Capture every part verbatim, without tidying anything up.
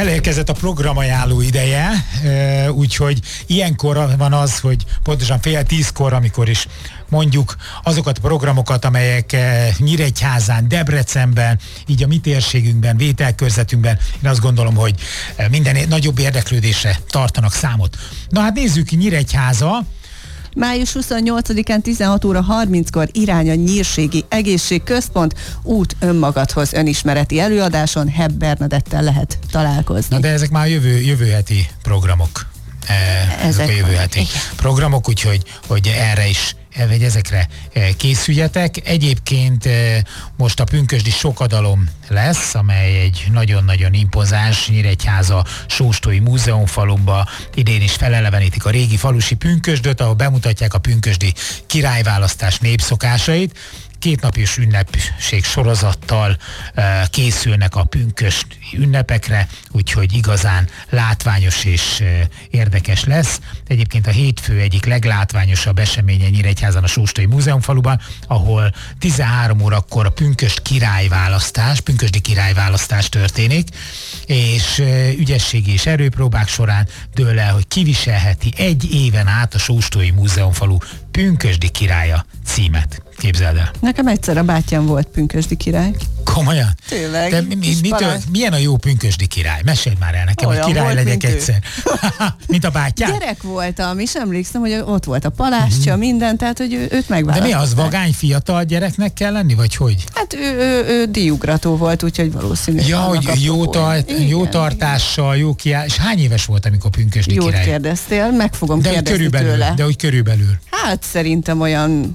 Elérkezett a programajánló ideje, úgyhogy ilyenkor van az, hogy pontosan fél tízkor, amikor is mondjuk azokat a programokat, amelyek Nyíregyházán, Debrecenben, így a mi térségünkben, vételkörzetünkben, én azt gondolom, hogy minden nagyobb érdeklődésre tartanak számot. Na hát nézzük ki Nyíregyháza. május huszonnyolcadikán tizenhat óra harminckor irány a Nyírségi Egészségközpont, út önmagadhoz önismereti előadáson Hepp Bernadettel lehet találkozni. Na de ezek már jövő, jövő heti programok. Ezek, ezek a jövő heti programok, úgyhogy hogy erre is vagy ezekre készüljetek. Egyébként most a pünkösdi sokadalom lesz, amely egy nagyon-nagyon impozáns Nyíregyháza Sóstói Múzeumfaluba idén is felelevenítik a régi falusi pünkösdöt, ahol bemutatják a pünkösdi királyválasztás népszokásait. Kétnapos ünnepség sorozattal uh, készülnek a pünkösd ünnepekre, úgyhogy igazán látványos és uh, érdekes lesz. Egyébként a hétfő egyik leglátványosabb eseménye Nyíregyházan a Sóstói Múzeumfaluban, ahol tizenhárom órakor a pünkösd királyválasztás, pünkösdi királyválasztás történik, és uh, ügyességi és erőpróbák során dől el, hogy kiviselheti egy éven át a Sóstói Múzeumfalu pünkösdi királya címet. Képzeld el. Nekem egyszer a bátyám volt pünkösdi király. Komolyan? Tényleg. De mi, mi, mitől, milyen a jó pünkösdi király? Meséld már el nekem, olyan hogy király volt, legyek egyszer. Mint a bátyám? Gyerek voltam, és emlékszem, hogy ott volt a palástja, mm-hmm. minden, tehát hogy ő, őt megválasztották. De mi az, vagány fiatal gyereknek kell lenni, vagy hogy? Hát ő, ő, ő díjugrató volt, úgyhogy valószínűleg. Ja, hogy jó, tart, jó tartással, jó kiáll. És hány éves volt, amikor pünkösdi Jót király? Jót kérdeztél, meg fogom de kérdezni körülbelül, tőle. De hogy körülbelül. Hát szerintem olyan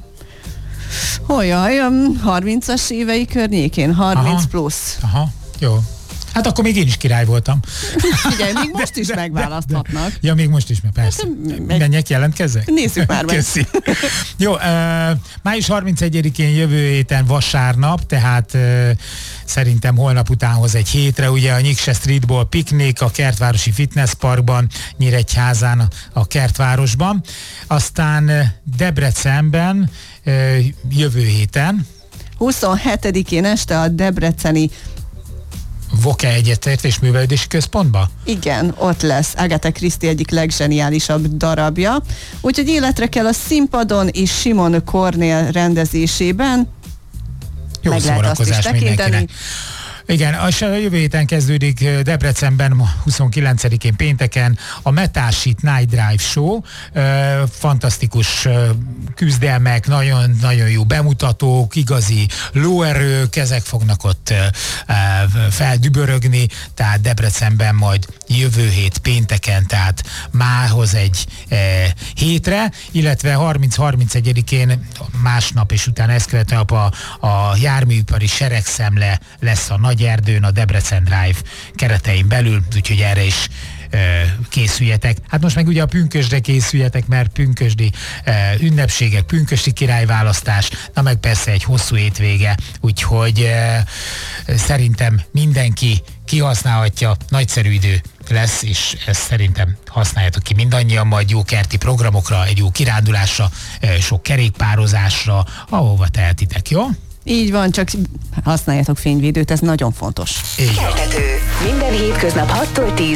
olyan, olyan harmincas évei környékén, harminc aha, plusz. Aha, jó. Hát akkor még én is király voltam. Figyelj, még most is de, megválaszthatnak. De, de. Ja, még most is, mert persze. Hát, meg... Menjek, jelentkezzek? Nézzük már meg. Jó, uh, május harmincegyedikén jövő héten vasárnap, tehát uh, szerintem holnap utánhoz egy hétre, ugye a Nyikse Streetball piknik a Kertvárosi Fitness Parkban, Nyíregyházán, a Kertvárosban. Aztán Debrecenben uh, jövő héten. huszonhetedikén este a debreceni Voke Egyetértés Művelődési Központba? Igen, ott lesz Agatha Christie egyik leggeniálisabb darabja. Úgyhogy életre kell a színpadon és Simon Kornél rendezésében. Jó meg szórakozás mindenkinek. Igen, a jövő héten kezdődik Debrecenben huszonkilencedikén pénteken a Metásit Night Drive Show. Fantasztikus küzdelmek, nagyon-nagyon jó bemutatók, igazi lóerők, ezek fognak ott feldübörögni, tehát Debrecenben majd jövő hét pénteken, tehát mához egy hétre, illetve harminc-harmincegyedikén másnap és utána ezt követően a, a járműipari seregszemle lesz a Nagy Erdőn, a Debrecen Drive keretein belül, úgyhogy erre is ö, készüljetek. Hát most meg ugye a pünkösdre készüljetek, mert pünkösdi ö, ünnepségek, pünkösdi királyválasztás, na meg persze egy hosszú hétvége, úgyhogy ö, szerintem mindenki kihasználhatja, nagyszerű idő lesz, és ezt szerintem használjátok ki mindannyian, majd jó kerti programokra, egy jó kirándulásra, ö, sok kerékpározásra, ahova tehetitek, jó? Így van, csak használjátok fényvédőt, ez nagyon fontos. Keltető. Minden hétköznap hattól tízig